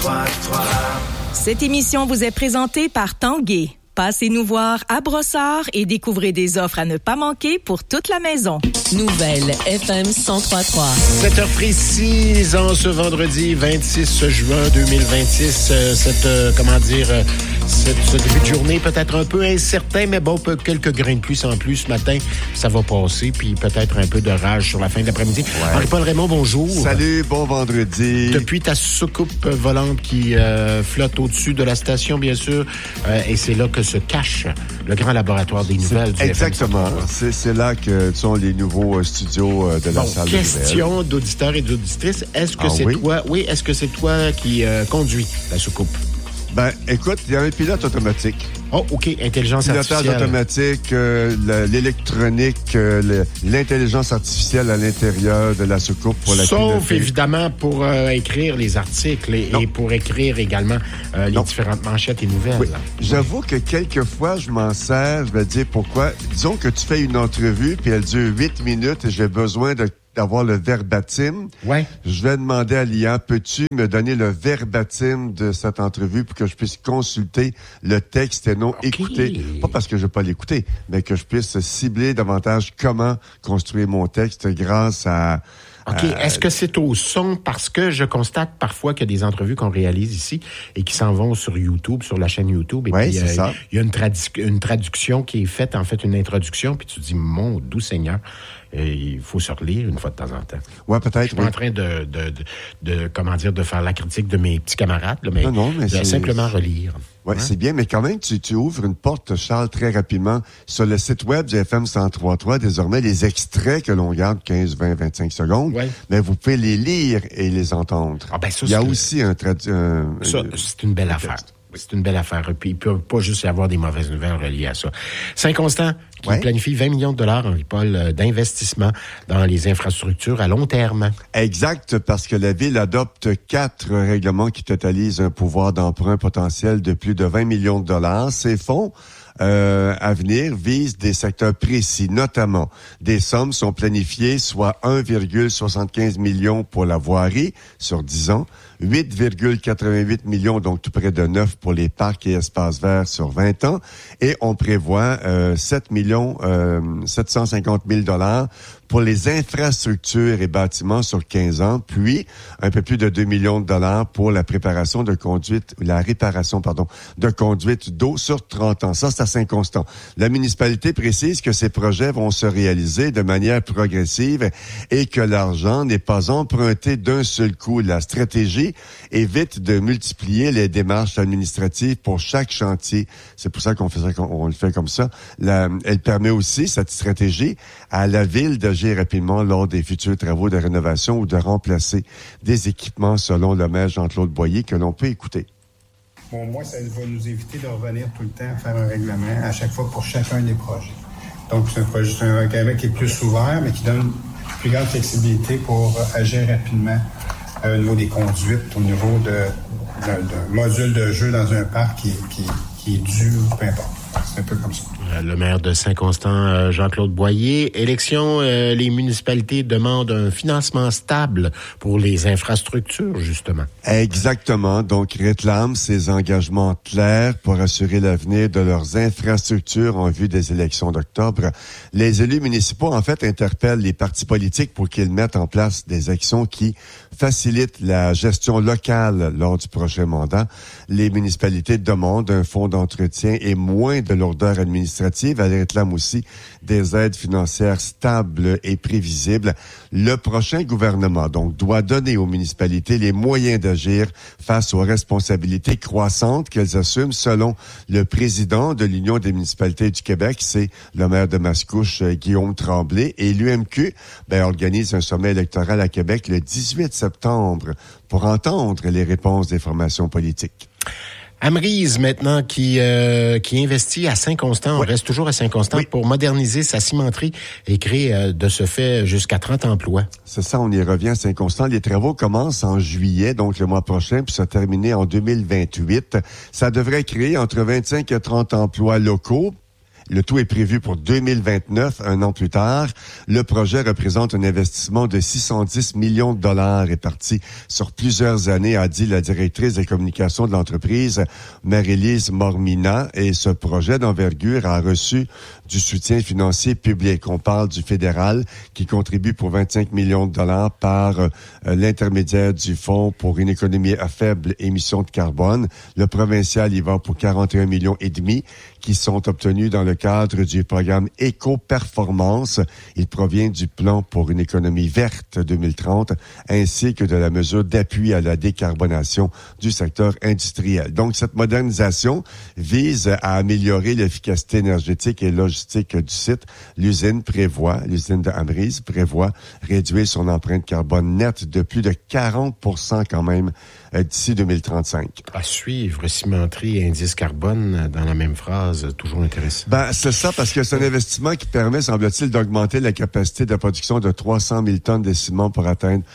Cette émission vous est présentée par Tanguay. Passez nous voir à Brossard et découvrez des offres à ne pas manquer pour toute la maison. Nouvelle FM 103.3. 7h précise en ce vendredi 26 juin 2026. Ce début de journée peut-être un peu incertain, mais bon, quelques grains de pluie sans plus ce matin. Ça va passer, puis peut-être un peu d'orage sur la fin de l'après-midi. Ouais. Henri-Paul Raymond, bonjour. Salut, bon vendredi. Depuis ta soucoupe volante qui flotte au-dessus de la station, bien sûr, et c'est là que se cache le grand laboratoire des nouvelles du Exactement. C'est là que sont les nouveaux studios de la salle de nouvelles. Question d'auditeurs et d'auditrices. Est-ce que c'est toi? Oui, est-ce que c'est toi qui conduis la soucoupe? Ben, écoute, il y a un pilote automatique. Oh, OK. Intelligence artificielle. Pilotage automatique, l'électronique, l'intelligence artificielle à l'intérieur de la soucoupe pour la piloter. Sauf, évidemment, pour écrire les articles et pour écrire également les différentes manchettes et nouvelles. Oui. J'avoue que quelquefois, je m'en sers. Je vais te dire pourquoi. Disons que tu fais une entrevue, puis elle dure 8 minutes et j'ai besoin d'avoir le verbatim. Ouais. Je vais demander à l'IA, peux-tu me donner le verbatim de cette entrevue pour que je puisse consulter le texte et non écouter. Pas parce que je ne veux pas l'écouter, mais que je puisse cibler davantage comment construire mon texte grâce à... OK. Est-ce que c'est au son? Parce que je constate parfois qu'il y a des entrevues qu'on réalise ici et qui s'en vont sur YouTube, sur la chaîne YouTube. Et oui, puis, c'est ça. Il y a une traduction qui est faite, en fait, une introduction, puis tu te dis, mon doux Seigneur, il faut se relire une fois de temps en temps. Ouais, peut-être. Je suis pas en train de faire la critique de mes petits camarades, là, mais, mais de simplement relire. Oui, c'est bien, mais quand même, tu ouvres une porte, Charles, très rapidement. Sur le site web du FM 103.3, désormais, les extraits que l'on garde, 15, 20, 25 secondes, mais vous pouvez les lire et les entendre. Ah ben ça, il y a aussi ça, c'est une belle affaire. C'est une belle affaire. Puis il peut pas juste y avoir des mauvaises nouvelles reliées à ça. Saint-Constant qui planifie 20 millions de dollars, Henri-Paul, d'investissement dans les infrastructures à long terme. Exact, parce que la Ville adopte 4 règlements qui totalisent un pouvoir d'emprunt potentiel de plus de 20 millions de dollars. Ces fonds à venir visent des secteurs précis, notamment des sommes sont planifiées, soit 1,75 million pour la voirie sur 10 ans, 8,88 millions, donc tout près de 9 pour les parcs et espaces verts sur 20 ans, et on prévoit 750 000 dollars pour les infrastructures et bâtiments sur 15 ans, puis un peu plus de 2 millions de dollars pour la réparation de conduite d'eau sur 30 ans. Ça, c'est à Saint-Constant. La municipalité précise que ces projets vont se réaliser de manière progressive et que l'argent n'est pas emprunté d'un seul coup. La stratégie évite de multiplier les démarches administratives pour chaque chantier. C'est pour ça qu'on le fait comme ça. Elle permet aussi, cette stratégie, à la Ville d'agir rapidement lors des futurs travaux de rénovation ou de remplacer des équipements selon le maire Jean-Claude Boyer que l'on peut écouter. Bon, moi, ça va nous éviter de revenir tout le temps à faire un règlement à chaque fois pour chacun des projets. Donc, c'est un règlement qui est plus ouvert, mais qui donne une plus grande flexibilité pour agir rapidement au niveau des conduites, au niveau d'un module de jeu dans un parc qui est dû ou peu importe. C'est un peu comme ça. Le maire de Saint-Constant, Jean-Claude Boyer. Élection, les municipalités demandent un financement stable pour les infrastructures, justement. Exactement. Donc, réclament ces engagements clairs pour assurer l'avenir de leurs infrastructures en vue des élections d'octobre. Les élus municipaux, en fait, interpellent les partis politiques pour qu'ils mettent en place des actions qui facilitent la gestion locale lors du prochain mandat. Les municipalités demandent un fonds d'entretien et moins de lourdeur administrative. Elle réclame aussi des aides financières stables et prévisibles. Le prochain gouvernement, donc, doit donner aux municipalités les moyens d'agir face aux responsabilités croissantes qu'elles assument, selon le président de l'Union des municipalités du Québec, c'est le maire de Mascouche, Guillaume Tremblay. Et l'UMQ organise un sommet électoral à Québec le 18 septembre pour entendre les réponses des formations politiques. Amrise, maintenant, qui investit à Saint-Constant, on reste toujours à Saint-Constant, pour moderniser sa cimenterie et créer de ce fait jusqu'à 30 emplois. C'est ça, on y revient à Saint-Constant. Les travaux commencent en juillet, donc le mois prochain, puis se terminer en 2028. Ça devrait créer entre 25 et 30 emplois locaux. Le tout est prévu pour 2029, un an plus tard. Le projet représente un investissement de 610 millions de dollars répartis sur plusieurs années, a dit la directrice des communications de l'entreprise, Marie-Lise Mormina. Et ce projet d'envergure a reçu du soutien financier public. On parle du fédéral qui contribue pour 25 millions de dollars par l'intermédiaire du Fonds pour une économie à faible émission de carbone. Le provincial y va pour 41 millions et demi qui sont obtenus dans le cadre du programme Éco-Performance. Il provient du plan pour une économie verte 2030 ainsi que de la mesure d'appui à la décarbonation du secteur industriel. Donc, cette modernisation vise à améliorer l'efficacité énergétique et logistique du site. L'usine de Amrise prévoit réduire son empreinte carbone nette de plus de 40% quand même d'ici 2035. À suivre, cimenterie et indice carbone dans la même phrase, toujours intéressant. C'est ça, parce que c'est un investissement qui permet, semble-t-il, d'augmenter la capacité de production de 300 000 tonnes de ciment pour atteindre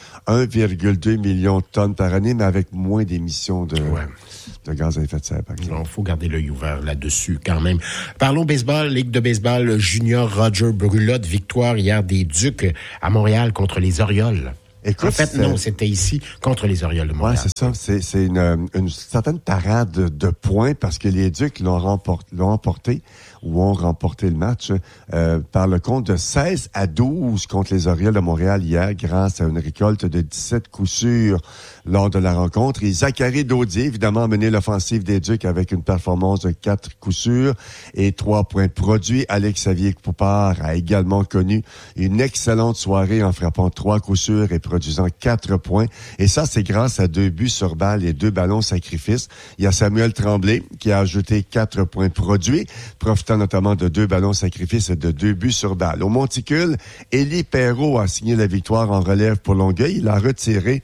1,2 million de tonnes par année, mais avec moins d'émissions de gaz à effet de serre. Il faut garder l'œil ouvert là-dessus quand même. Parlons baseball, Ligue de baseball junior, Roger Brulotte, victoire hier des Ducs à Montréal contre les Orioles. Écoute, en fait, non, c'était ici contre les Orioles de Montréal. Ouais, c'est ça. C'est une certaine parade de points parce que les Ducs l'ont emporté ou ont remporté le match par le compte de 16-12 contre les Orioles de Montréal hier grâce à une récolte de 17 coups sûrs lors de la rencontre. Et Zachary Daudier, évidemment, a mené l'offensive des Ducs avec une performance de 4 coups sûrs et 3 points produits. Alex-Xavier Poupard a également connu une excellente soirée en frappant 3 coups sûrs et produisant 4 points. Et ça, c'est grâce à 2 buts sur balle et 2 ballons sacrifices. Il y a Samuel Tremblay qui a ajouté 4 points produits, profitant notamment de 2 ballons sacrifices et de 2 buts sur balle. Au Monticule, Élie Perrault a signé la victoire en relève pour Longueuil. Il a retiré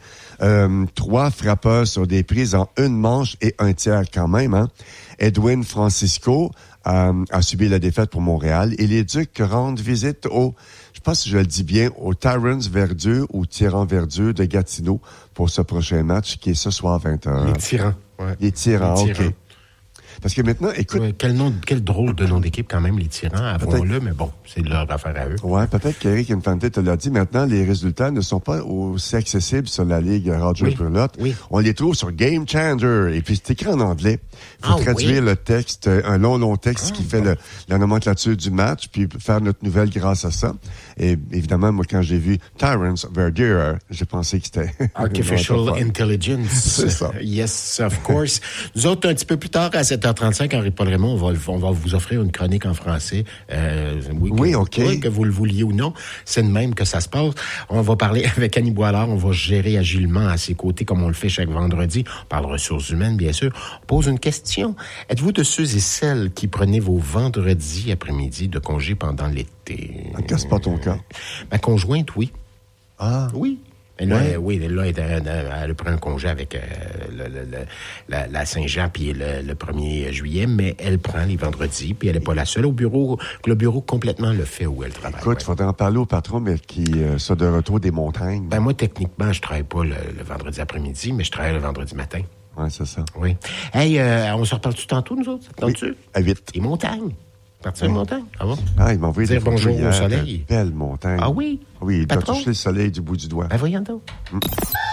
3 frappeurs sur des prises en une manche et un tiers quand même. Edwin Francisco a subi la défaite pour Montréal. Et les Ducs rendent visite je pense que je le dis bien, au Tyrants Verdure ou Tyrans Verdure de Gatineau pour ce prochain match qui est ce soir 20h. Les Tyrans, ouais. Les Tyrans, OK. Parce que maintenant, écoute... Ouais, quel drôle de nom d'équipe quand même, les Tyrans, avouons-le, mais bon, c'est leur affaire à eux. Ouais, peut-être qu'Éric Infante te l'a dit, maintenant, les résultats ne sont pas aussi accessibles sur la Ligue Roger Brulotte. Oui. On les trouve sur Game Changer, et puis c'est écrit en anglais. Il faut traduire le texte, un long texte qui fait la nomenclature du match, puis faire notre nouvelle grâce à ça. Et évidemment, moi, quand j'ai vu Tyrants Verdure, j'ai pensé que c'était... Artificial Intelligence. C'est ça. Yes, of course. Nous autres, un petit peu plus tard, à 7h35, Henri-Paul Raymond, on va vous offrir une chronique en français. OK. Que vous le vouliez ou non, c'est de même que ça se passe. On va parler avec Annie Boilard, on va gérer agilement à ses côtés, comme on le fait chaque vendredi. On parle ressources humaines, bien sûr. On pose une question. Êtes-vous de ceux et celles qui prenaient vos vendredis après-midi de congé pendant l'été? Casse pas ton cas. Ma conjointe, oui. Ah. Oui. Elle prend un congé avec la Saint-Jean puis le 1er juillet, mais elle prend les vendredis, puis elle n'est pas la seule au bureau. Le bureau complètement le fait où elle travaille. Écoute, il faudrait en parler au patron, mais qui soit de retour des montagnes. Moi, techniquement, je travaille pas le vendredi après-midi, mais je travaille le vendredi matin. Oui, c'est ça. Oui. Hey, on se reparle-tu tantôt, nous autres? Oui, à 8. Les montagnes. Partir une montagne. Ah bon? Il m'a envoyé des photos bonjour hier, au soleil. Belle montagne. Ah oui? Oui, il doit toucher le soleil du bout du doigt. Voyons donc.